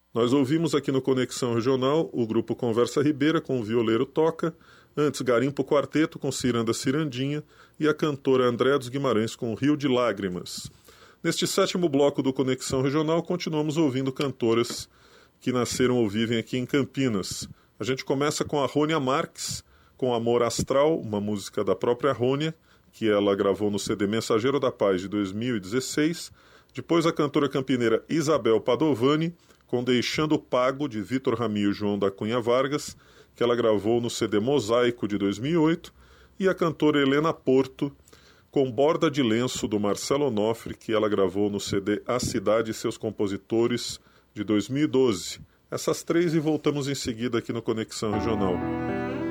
Nós ouvimos aqui no Conexão Regional o grupo Conversa Ribeira com o violeiro Toca, antes Garimpo Quarteto com Ciranda Cirandinha e a cantora Andréa dos Guimarães com Rio de Lágrimas. Neste sétimo bloco do Conexão Regional, continuamos ouvindo cantoras que nasceram ou vivem aqui em Campinas. A gente começa com a Rônia Marques, com Amor Astral, uma música da própria Rônia, que ela gravou no CD Mensageiro da Paz de 2016. Depois a cantora campineira Isabel Padovani, com Deixando Pago, de Vitor Ramil e João da Cunha Vargas, que ela gravou no CD Mosaico de 2008. E a cantora Helena Porto, com Borda de Lenço, do Marcelo Onofre, que ela gravou no CD A Cidade e Seus Compositores, de 2012. Essas três e voltamos em seguida aqui no Conexão Regional.